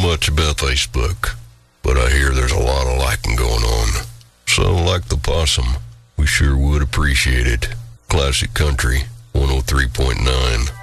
much about Facebook, but I hear there's a lot of liking going on. So, like the possum, we sure would appreciate it. Classic Country 103.9.